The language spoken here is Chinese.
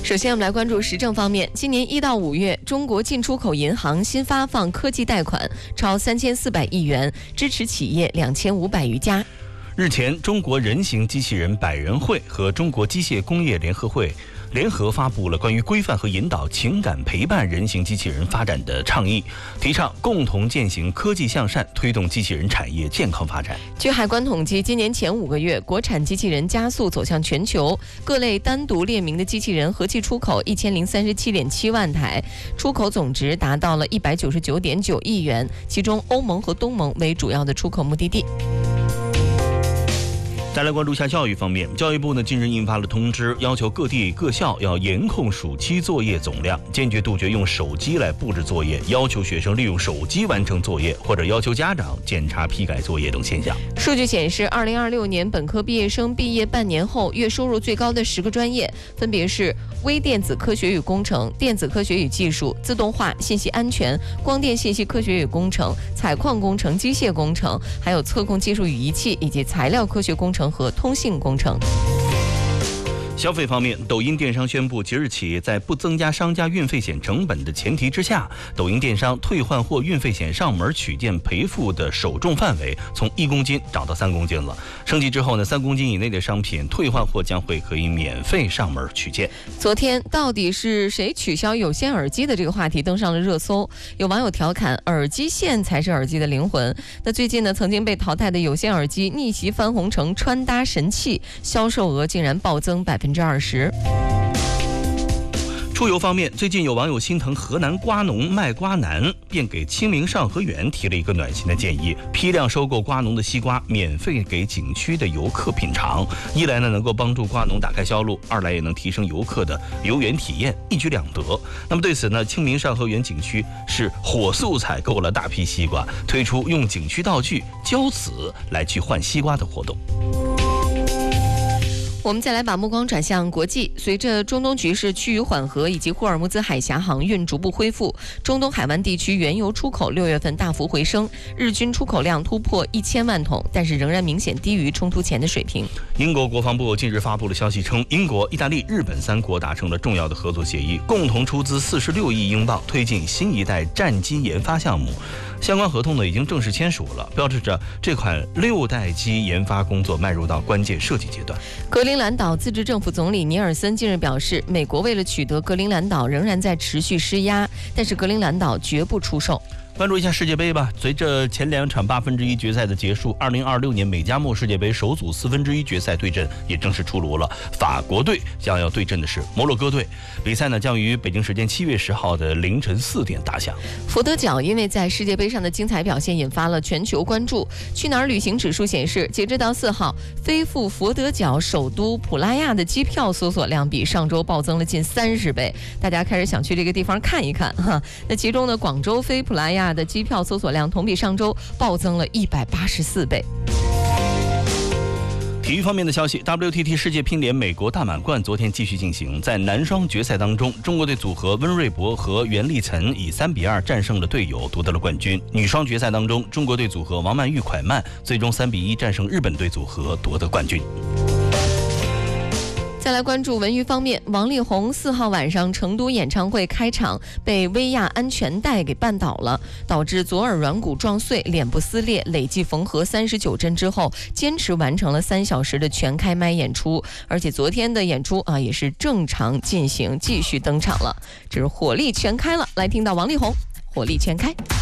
首先，我们来关注时政方面。今年1到5月，中国进出口银行新发放科技贷款超3400亿元，支持企业2500余家。 日前，中国人形机器人百人会和中国机械工业联合会联合发布了关于规范和引导情感陪伴人形机器人发展的倡议，提倡共同践行科技向善，推动机器人产业健康发展。 据海关统计，今年前5个月，国产机器人加速走向全球，各类单独列明的机器人合计出口1037.7万台，出口总值达到了199.9亿元，其中欧盟和东盟为主要的出口目的地。 再来关注一下教育方面，教育部近日印发了通知，要求各地各校要严控暑期作业总量，坚决杜绝用手机来布置作业，要求学生利用手机完成作业，或者要求家长检查批改作业等现象。 数据显示，2026年本科毕业生毕业半年后，月收入最高的10个专业分别是微电子科学与工程、电子科学与技术、自动化、信息安全、光电信息科学与工程、采矿工程、机械工程，还有测控技术与仪器以及材料科学工程和通信工程。 消费方面，抖音电商宣布，即日起，在不增加商家运费险成本的前提之下，抖音电商退换货运费险上门取件赔付的首重范围从1公斤涨到3公斤了。升级之后3公斤以内的商品退换货将会可以免费上门取件。 昨天，到底是谁取消有线耳机的这个话题登上了热搜，有网友调侃耳机线才是耳机的灵魂。那最近曾经被淘汰的有线耳机逆袭翻红成穿搭神器，销售额竟然暴增20%。 出游方面，最近有网友心疼河南瓜农卖瓜难，便给清明上河园提了一个暖心的建议：批量收购瓜农的西瓜，免费给景区的游客品尝。一来能够帮助瓜农打开销路，二来也能提升游客的游园体验，一举两得。那么对此清明上河园景区是火速采购了大批西瓜，推出用景区道具胶子来去换西瓜的活动。 我们再来把目光转向国际。随着中东局势趋于缓和以及霍尔木兹海峡航运逐步恢复，中东海湾地区原油出口6月份大幅回升，日均出口量突破1000万桶，但是仍然明显低于冲突前的水平。 英国国防部近日发布了消息称，英国、意大利、日本3国达成了重要的合作协议，共同出资46亿英镑推进新一代战机研发项目。相关合同已经正式签署了，标志着这款6代机研发工作迈入到关键设计阶段。 格陵兰岛自治政府总理尼尔森近日表示，美国为了取得格陵兰岛仍然在持续施压，但是格陵兰岛绝不出售。 关注一下世界杯吧。随着前2场1/8决赛的结束，2026年美加墨世界杯首组1/4决赛对阵也正式出炉了。法国队将要对阵的是摩洛哥队，比赛将于北京时间7月10号的凌晨4点打响。 佛得角因为在世界杯上的精彩表现引发了全球关注。去哪儿旅行指数显示，截止到4号，飞赴佛得角首都普拉亚的机票搜索量比上周暴增了近30倍，大家开始想去这个地方看一看哈。那其中广州飞普拉亚的机票搜索量同比上周暴增了184倍。 体育方面的消息， WTT 世界乒联美国大满贯昨天继续进行，在男双决赛当中，中国队组合温瑞博和袁立岑以3-2战胜了队友，夺得了冠军。女双决赛当中，中国队组合王曼玉、蒯曼最终3-1战胜日本队组合，夺得冠军。 再来关注文娱方面，王力宏4号晚上成都演唱会开场被威亚安全带给绊倒了，导致左耳软骨撞碎，脸部撕裂，累计缝合39针之后，坚持完成了3小时的全开麦演出，而且昨天的演出也是正常进行，继续登场了，这是火力全开了。来听到王力宏，火力全开。